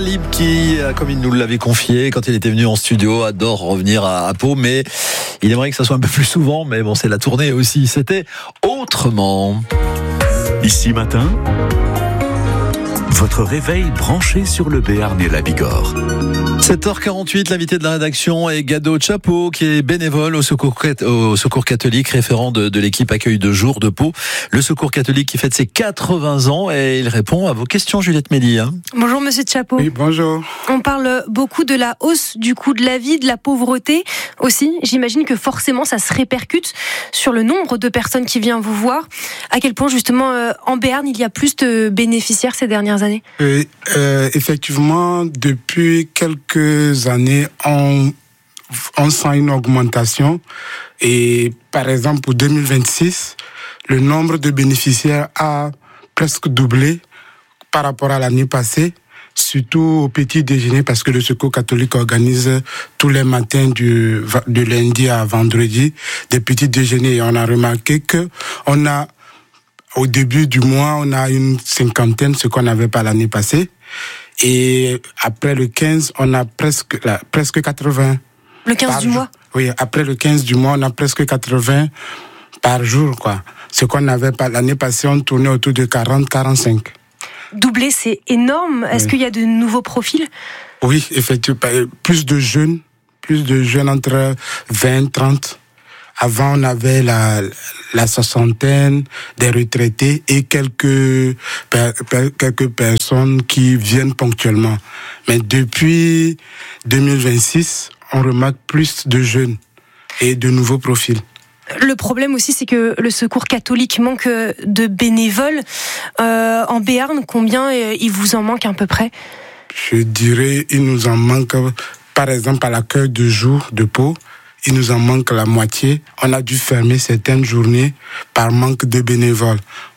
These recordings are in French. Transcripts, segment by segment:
Lib qui, comme il nous l'avait confié quand il était venu en studio, adore revenir à Pau, mais il aimerait que ça soit un peu plus souvent, mais bon, c'est la tournée aussi. C'était autrement. Ici matin, votre réveil branché sur le Béarn et la Bigorre. 7h48, l'invité de la rédaction est Gado Chapeau, qui est bénévole au Secours catholique, référent de l'équipe accueil de jour de Pau. Le Secours catholique qui fête ses 80 ans et il répond à vos questions, Juliette Méli. Bonjour Monsieur Chapeau. Oui, bonjour. On parle beaucoup de la hausse du coût de la vie, de la pauvreté aussi. J'imagine que forcément ça se répercute sur le nombre de personnes qui viennent vous voir. À quel point justement en Béarn il y a plus de bénéficiaires ces dernières années? Effectivement, depuis quelques années, on sent une augmentation. Et par exemple, pour 2026, le nombre de bénéficiaires a presque doublé par rapport à l'année passée, surtout au petit déjeuner, parce que le Secours catholique organise tous les matins de lundi à vendredi des petits déjeuners. Et on a remarqué que au début du mois, on a une cinquantaine, ce qu'on n'avait pas l'année passée. Et après le 15, on a presque 80. Le 15 du mois? Oui, après le 15 du mois, on a presque 80 par jour, quoi. Ce qu'on n'avait pas l'année passée, on tournait autour de 40-45. Doublé, c'est énorme. Est-ce qu'il y a de nouveaux profils? Oui, effectivement. Plus de jeunes entre 20 et 30. Avant, on avait la soixantaine des retraités et quelques personnes qui viennent ponctuellement. Mais depuis 2026, on remarque plus de jeunes et de nouveaux profils. Le problème aussi, c'est que le Secours catholique manque de bénévoles. En Béarn, combien il vous en manque à peu près? Je dirais, il nous en manque, par exemple, à l'accueil de jour de Pau. Il nous en manque la moitié. On a dû fermer certaines journées par manque de bénévoles.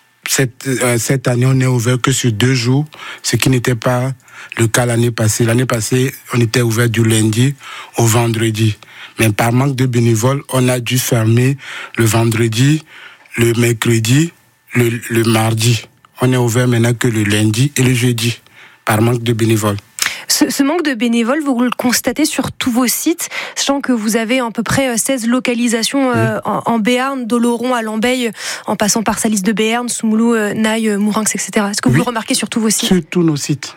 Cette année, on n'est ouvert que sur 2 jours, ce qui n'était pas le cas l'année passée. L'année passée, on était ouvert du lundi au vendredi. Mais par manque de bénévoles, on a dû fermer le vendredi, le mercredi, le mardi. On est ouvert maintenant que le lundi et le jeudi, par manque de bénévoles. Ce manque de bénévoles, vous le constatez sur tous vos sites, sachant que vous avez à peu près 16 localisations en Béarn, d'Oloron à Lambeille, en passant par Salis de Béarn, Soumoulou, Naï, Mourinx, etc. Est-ce que vous le remarquez sur tous vos sites? Sur tous nos sites.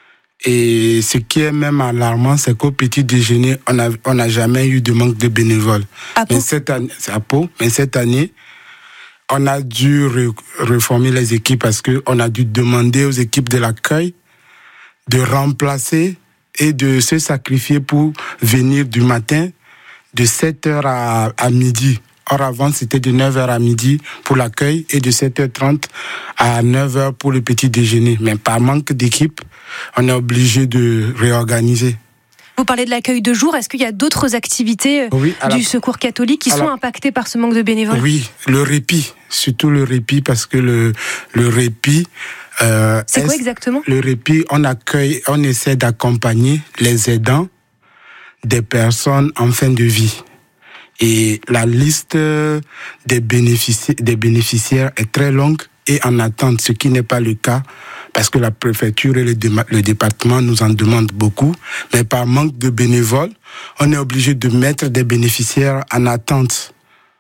Et ce qui est même alarmant, c'est qu'au petit déjeuner, on n'a jamais eu de manque de bénévoles. Mais cette année, c'est à Pau, mais cette année, on a dû reformer les équipes parce qu'on a dû demander aux équipes de l'accueil de remplacer et de se sacrifier pour venir du matin de 7h à midi. Or, avant, c'était de 9h à midi pour l'accueil et de 7h30 à 9h pour le petit déjeuner. Mais par manque d'équipe, on est obligé de réorganiser. Vous parlez de l'accueil de jour. Est-ce qu'il y a d'autres activités du Secours catholique qui sont impactées par ce manque de bénévoles? Oui, le répit. Surtout le répit, parce que le répit... c'est quoi exactement? Le répit, on essaie d'accompagner les aidants des personnes en fin de vie. Et la liste des bénéficiaires est très longue et en attente, ce qui n'est pas le cas, parce que la préfecture et le département nous en demandent beaucoup. Mais par manque de bénévoles, on est obligé de mettre des bénéficiaires en attente.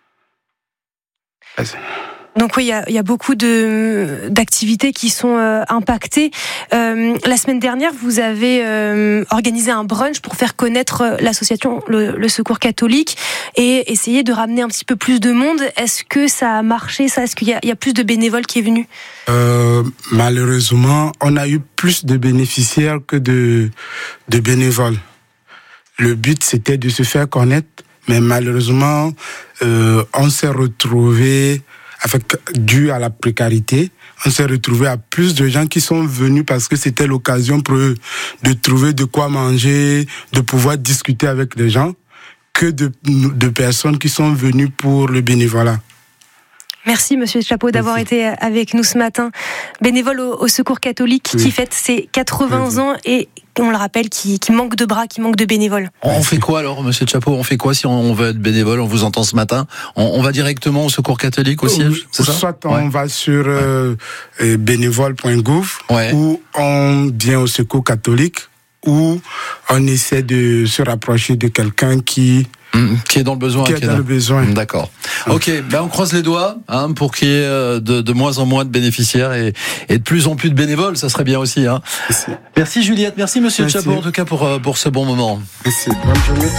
Donc oui, il y a beaucoup d'activités qui sont impactées. La semaine dernière, vous avez organisé un brunch pour faire connaître l'association le Secours catholique et essayer de ramener un petit peu plus de monde. Est-ce que ça a marché, ça? Est-ce qu'il y a plus de bénévoles qui est venu? Malheureusement, on a eu plus de bénéficiaires que de bénévoles. Le but, c'était de se faire connaître, mais malheureusement, on s'est retrouvé dû à la précarité, on s'est retrouvé à plus de gens qui sont venus parce que c'était l'occasion pour eux de trouver de quoi manger, de pouvoir discuter avec les gens, que de personnes qui sont venues pour le bénévolat. Merci Monsieur Chapeau d'avoir été avec nous ce matin. Bénévole au Secours catholique qui fête ses 80 ans et on le rappelle, qui manque de bras, qui manque de bénévoles. On fait quoi alors, Monsieur Chapeau? On fait quoi si on veut être bénévole? On vous entend ce matin. On va directement au Secours catholique au siège, c'est ça? Soit on va sur bénévole.gouv ou on vient au Secours catholique où on essaie de se rapprocher de quelqu'un qui est dans le besoin. Qui est dans le besoin. D'accord. Ok, on croise les doigts pour qu'il y ait de moins en moins de bénéficiaires et de plus en plus de bénévoles, ça serait bien aussi. Merci Juliette, merci Monsieur Chapeau en tout cas pour ce bon moment. Merci, bonne journée.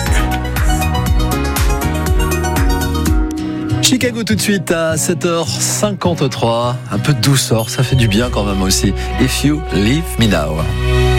Chicago tout de suite à 7h53. Un peu de douceur, ça fait du bien quand même aussi. If You Leave Me Now.